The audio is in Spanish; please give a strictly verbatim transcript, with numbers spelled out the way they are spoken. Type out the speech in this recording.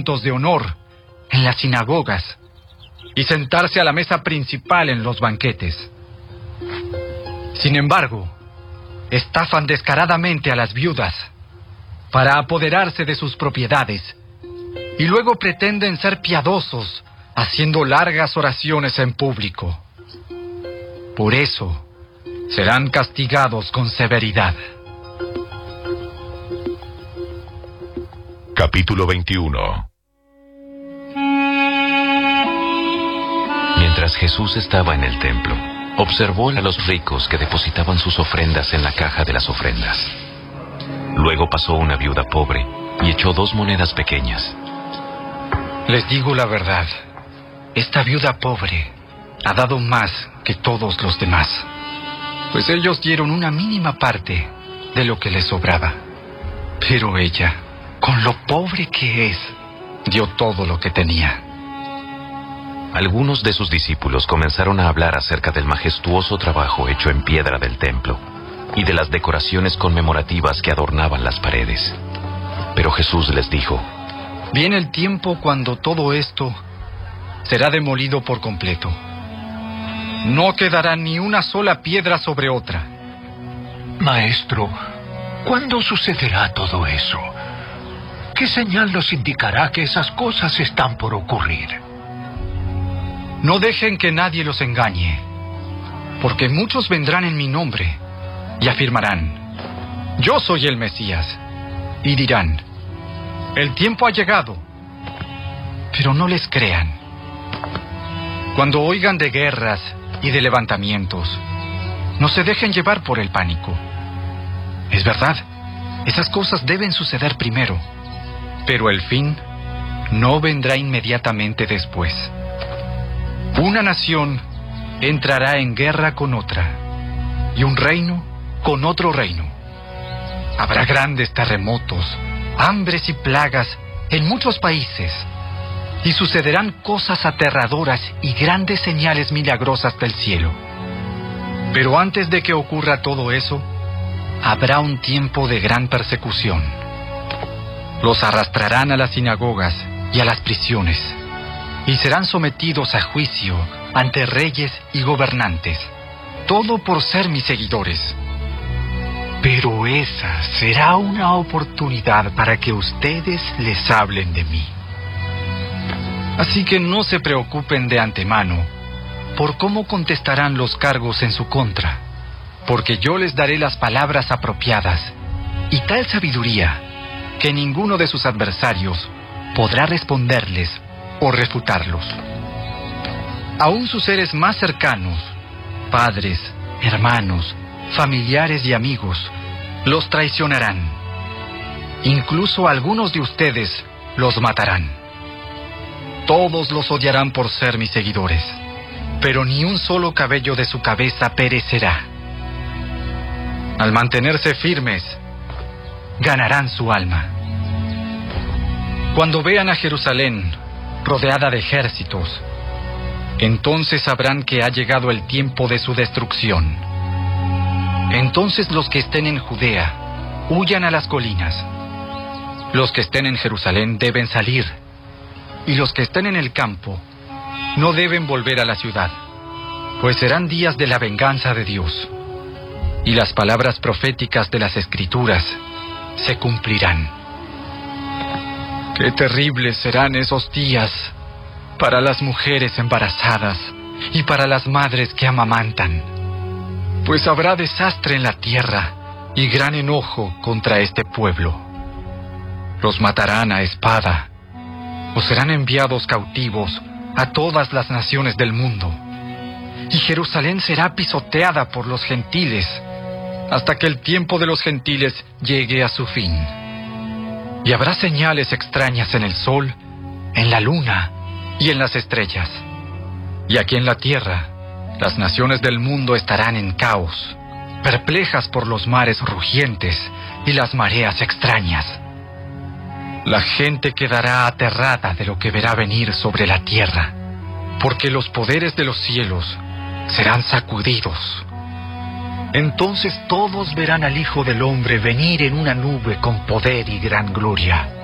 asientos de honor en las sinagogas y sentarse a la mesa principal en los banquetes. Sin embargo, estafan descaradamente a las viudas para apoderarse de sus propiedades y luego pretenden ser piadosos haciendo largas oraciones en público. Por eso, serán castigados con severidad. Capítulo veintiuno. Mientras Jesús estaba en el templo, observó a los ricos que depositaban sus ofrendas en la caja de las ofrendas. Luego pasó una viuda pobre y echó dos monedas pequeñas. Les digo la verdad, esta viuda pobre ha dado más que todos los demás, pues ellos dieron una mínima parte de lo que les sobraba. Pero ella, con lo pobre que es, dio todo lo que tenía. Algunos de sus discípulos comenzaron a hablar acerca del majestuoso trabajo hecho en piedra del templo y de las decoraciones conmemorativas que adornaban las paredes. Pero Jesús les dijo: Viene el tiempo cuando todo esto será demolido por completo. No quedará ni una sola piedra sobre otra. Maestro, ¿cuándo sucederá todo eso? ¿Qué señal nos indicará que esas cosas están por ocurrir? No dejen que nadie los engañe, porque muchos vendrán en mi nombre y afirmarán: yo soy el Mesías, y dirán: el tiempo ha llegado. Pero no les crean. Cuando oigan de guerras y de levantamientos, no se dejen llevar por el pánico. Es verdad, esas cosas deben suceder primero, pero el fin no vendrá inmediatamente después. Una nación entrará en guerra con otra, y un reino con otro reino. Habrá grandes terremotos, hambres y plagas en muchos países, y sucederán cosas aterradoras y grandes señales milagrosas del cielo. Pero antes de que ocurra todo eso, habrá un tiempo de gran persecución. Los arrastrarán a las sinagogas y a las prisiones, y serán sometidos a juicio ante reyes y gobernantes, todo por ser mis seguidores. Pero esa será una oportunidad para que ustedes les hablen de mí. Así que no se preocupen de antemano por cómo contestarán los cargos en su contra, porque yo les daré las palabras apropiadas y tal sabiduría que ninguno de sus adversarios podrá responderles o refutarlos. Aún sus seres más cercanos, padres, hermanos, familiares y amigos, los traicionarán. Incluso algunos de ustedes los matarán. Todos los odiarán por ser mis seguidores, pero ni un solo cabello de su cabeza perecerá. Al mantenerse firmes, ganarán su alma. Cuando vean a Jerusalén rodeada de ejércitos, entonces sabrán que ha llegado el tiempo de su destrucción. Entonces los que estén en Judea huyan a las colinas. Los que estén en Jerusalén deben salir, y los que estén en el campo no deben volver a la ciudad, pues serán días de la venganza de Dios, y las palabras proféticas de las Escrituras se cumplirán. Qué terribles serán esos días para las mujeres embarazadas y para las madres que amamantan, pues habrá desastre en la tierra y gran enojo contra este pueblo. Los matarán a espada, o serán enviados cautivos a todas las naciones del mundo, y Jerusalén será pisoteada por los gentiles, hasta que el tiempo de los gentiles llegue a su fin. Y habrá señales extrañas en el sol, en la luna y en las estrellas. Y aquí en la tierra, las naciones del mundo estarán en caos, perplejas por los mares rugientes y las mareas extrañas. La gente quedará aterrada de lo que verá venir sobre la tierra, porque los poderes de los cielos serán sacudidos. Entonces todos verán al Hijo del Hombre venir en una nube con poder y gran gloria.